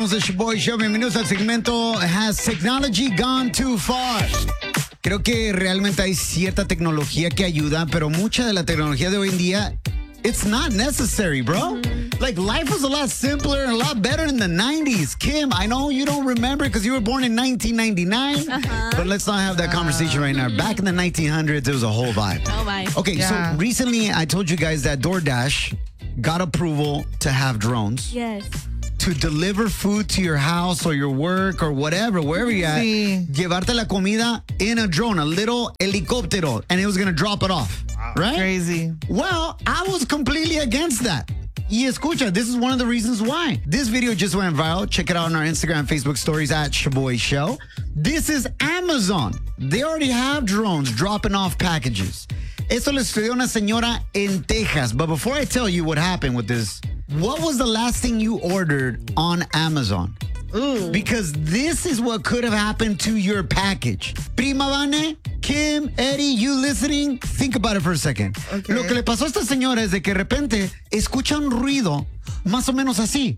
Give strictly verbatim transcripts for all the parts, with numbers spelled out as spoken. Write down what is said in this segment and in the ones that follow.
The Shaboy Show, bienvenidos al segmento Has Technology Gone Too Far? Creo que realmente hay cierta tecnología que ayuda, pero mucha de la tecnología de hoy en día, it's not necessary, bro. Mm-hmm. Like, life was a lot simpler and a lot better in the nineties. Kim, I know you don't remember because you were born in nineteen ninety-nine, uh-huh. but let's not have that conversation right now. Back in the nineteen hundreds, it was a whole vibe. Oh, my. Okay, yeah. So recently I told you guys that DoorDash got approval to have drones. Yes. To deliver food to your house or your work or whatever, wherever you're at, sí. Llevarte la comida in a drone, a little helicóptero, and it was going to drop it off. Wow. Right? Crazy. Well, I was completely against that. Y escucha, this is one of the reasons why. This video just went viral. Check it out on our Instagram, Facebook stories at Shaboy Show. This is Amazon. They already have drones dropping off packages. Eso le estudió una señora en Texas. But before I tell you what happened with this, what was the last thing you ordered on Amazon? Ooh. Because this is what could have happened to your package. Prima Vane, Kim, Eddie, you listening? Think about it for a second. Okay. Lo que le pasó a esta señora es de que de repente escucha un ruido más o menos así.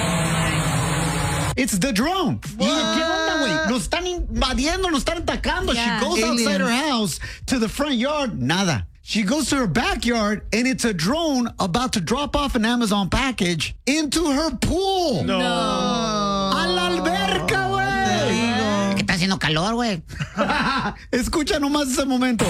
It's the drone. Y ella, ¿qué onda, güey? Nos están invadiendo, nos están atacando. Yeah. She goes Aliens. outside her house to the front yard. Nada. She goes to her backyard, and it's a drone about to drop off an Amazon package into her pool. No. A la alberca, güey. Que está haciendo calor, güey. Escucha nomás ese momento.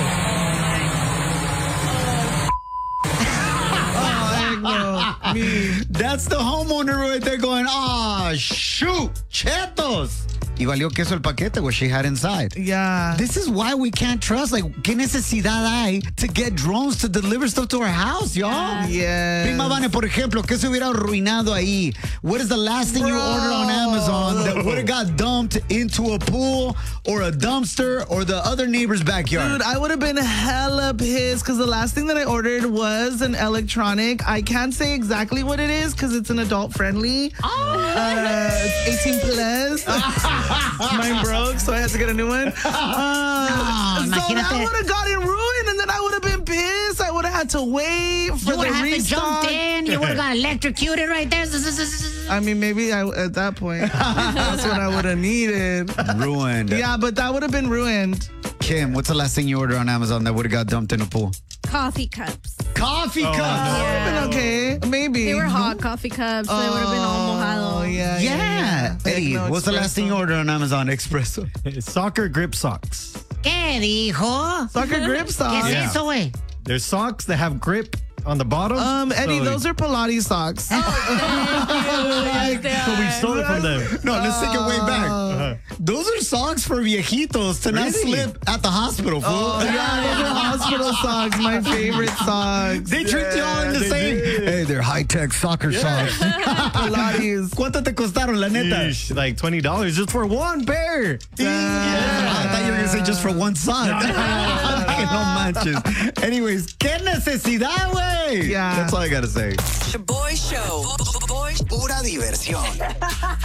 That's the homeowner right there going, ah, shoot, chetos. Y valió queso el paquete what she had inside. Yeah. This is why we can't trust. Like, ¿qué necesidad hay to get drones to deliver stuff to our house, y'all? Yes. Prima Vane, por ejemplo, ¿qué se hubiera arruinado ahí? What is the last thing Bro. you ordered on Amazon that would have got dumped into a pool or a dumpster or the other neighbor's backyard? Dude, I would have been hella pissed because the last thing that I ordered was an electronic. I can't say exactly what it is because it's an adult friendly. Oh. Uh, it's eighteen plus. Mine broke, so I had to get a new one. Uh, No, so imagínate. that would have got it ruined, and then I would have been pissed. I would have had to wait for You would the have to restock. jumped in. You would have got electrocuted right there. I mean, maybe I, at that point, that's what I would have needed. Ruined. Yeah, but that would have been ruined. Kim, what's the last thing you ordered on Amazon that would have got dumped in a pool? Coffee cups. Coffee cups. Yeah. Okay, maybe. They were hot coffee cups. They would have been all mojado. Oh, yeah, Yeah. yeah, yeah. Eddie, Techno what's the last thing you espresso. ordered on Amazon Expresso? Soccer grip socks. ¿Qué dijo? Soccer grip ¿Qué socks. es Yeah. eso, güey? There's socks that have grip on the bottom. Um, Eddie, so, those are Pilates socks. Yes, they so we are. stole it from them. No, let's take it way back. Uh-huh. Those are socks for viejitos to not Really? slip at the hospital, fool. Oh, yeah, those are hospital socks. My favorite socks. They tricked you all into they saying, did. hey, they're high-tech soccer socks. Pilates. ¿Cuánto te costaron, la neta? Yeesh, like twenty dollars just for one pair. Yeah. I thought you were going to say just for one sock. No manches. Anyways, ¿qué necesidad, güey? Yeah. That's all I got to say. Shaboy Show. Pura diversión.